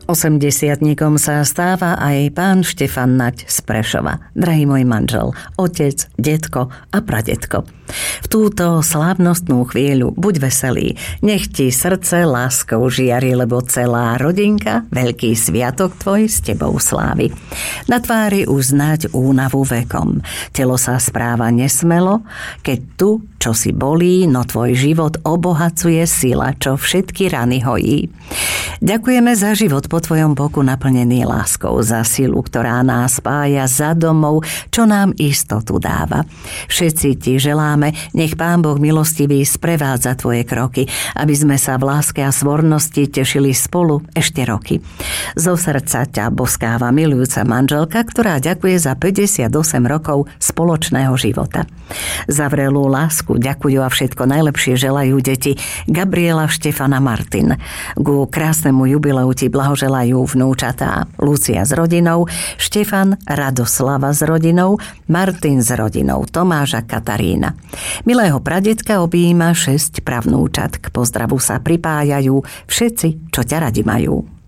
80-tnikom sa stáva aj pán Štefan Naď z Prešova. Drahý môj manžel, otec, detko a pradetko. V túto slávnostnú chvíľu buď veselý, nech ti srdce láskou žiari, lebo celá rodinka veľký sviatok tvoj s tebou slávi. Na tvári už znať únavu vekom. Telo sa správa nesmelo, keď tu, čo si bolí, no tvoj život obohacuje sila, čo všetky rany hojí. Ďakujeme za život po tvojom boku naplnený láskou, za silu, ktorá nás spája, za domov, čo nám istotu dáva. Všetci ti želáme, nech Pán Boh milostivý sprevádza tvoje kroky, aby sme sa v láske a svornosti tešili spolu ešte roky. Zo srdca ťa boskáva milujúca manželka, ktorá ďakuje za 58 rokov spoločného života. Za vrelú lásku ďakujú a všetko najlepšie želajú deti Gabriela, Štefana, Martin. Ku krásnemu jubileu ti blahoželajú vnúčatá Lucia s rodinou, Štefan, Radoslava s rodinou, Martin s rodinou, Tomáš a Katarína. Milého pradetka objíma 6 pravnúčat. K pozdravu sa pripájajú všetci, čo ťa radi majú.